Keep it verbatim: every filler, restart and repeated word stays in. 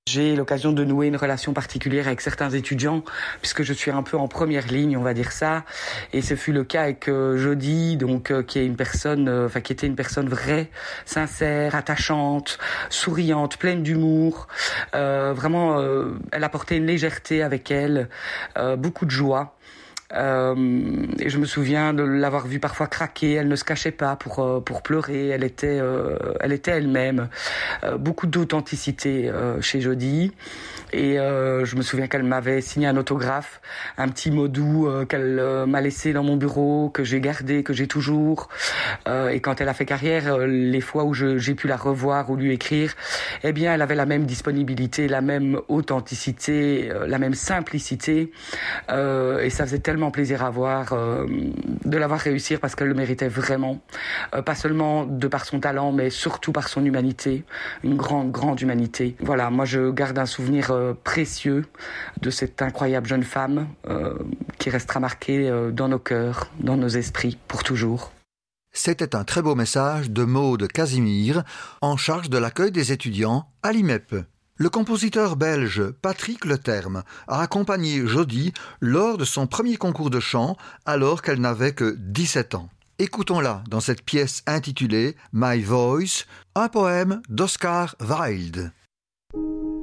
J'ai l'occasion de nouer une relation particulière avec certains étudiants, puisque je suis un peu en première ligne, on va dire ça. Et ce fut le cas avec euh, Jodie, donc euh, qui est une personne, euh, enfin qui était une personne vraie, sincère, attachante, souriante, pleine d'humour. Euh, vraiment, euh, elle apportait une légèreté avec elle, euh, beaucoup de joie. Euh, et je me souviens de l'avoir vue parfois craquer. Elle ne se cachait pas pour euh, pour pleurer. Elle était euh, elle était elle-même. Euh, beaucoup d'authenticité euh, chez Jodie. Et euh, je me souviens qu'elle m'avait signé un autographe, un petit mot doux euh, qu'elle euh, m'a laissé dans mon bureau, que j'ai gardé, que j'ai toujours. Euh, et quand elle a fait carrière, euh, les fois où je, j'ai pu la revoir ou lui écrire, eh bien, elle avait la même disponibilité, la même authenticité, euh, la même simplicité. Euh, et ça faisait tellement plaisir à voir, euh, de la voir réussir parce qu'elle le méritait vraiment. Euh, pas seulement de par son talent, mais surtout par son humanité. Une grande, grande humanité. Voilà, moi je garde un souvenir euh, précieux de cette incroyable jeune femme euh, qui restera marquée euh, dans nos cœurs, dans nos esprits, pour toujours. C'était un très beau message de Maude Casimir, en charge de l'accueil des étudiants à l'I M E P. Le compositeur belge Patrick Leterme a accompagné Jodie lors de son premier concours de chant alors qu'elle n'avait que dix-sept ans. Écoutons-la dans cette pièce intitulée My Voice, un poème d'Oscar Wilde.